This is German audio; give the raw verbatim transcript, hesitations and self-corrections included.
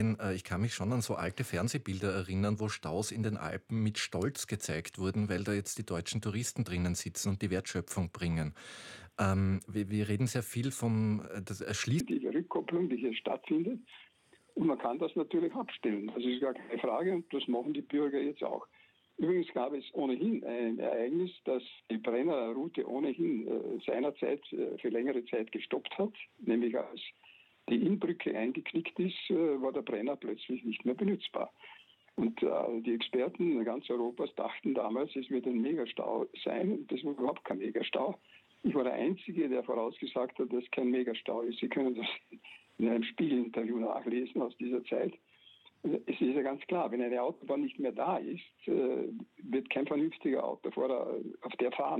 Äh, Ich kann mich schon an so alte Fernsehbilder erinnern, wo Staus in den Alpen mit Stolz gezeigt wurden, weil da jetzt die deutschen Touristen drinnen sitzen und die Wertschöpfung bringen. Ähm, wir, wir reden sehr viel vom äh, das Erschließen. Die Rückkopplung, die hier stattfindet. Und man kann das natürlich abstellen. Das ist gar keine Frage und das machen die Bürger jetzt auch. Übrigens gab es ohnehin ein Ereignis, das die Brenner-Route ohnehin äh, seinerzeit äh, für längere Zeit gestoppt hat. Nämlich als die Innbrücke eingeknickt ist, äh, war der Brenner plötzlich nicht mehr benutzbar. Und äh, die Experten ganz Europas dachten damals, es wird ein Megastau sein. Und das war überhaupt kein Megastau. Ich war der Einzige, der vorausgesagt hat, dass es kein Megastau ist. Sie können das in einem Spiegel-Interview nachlesen aus dieser Zeit. Es ist ja ganz klar, wenn eine Autobahn nicht mehr da ist, wird kein vernünftiger Autofahrer auf der fahren.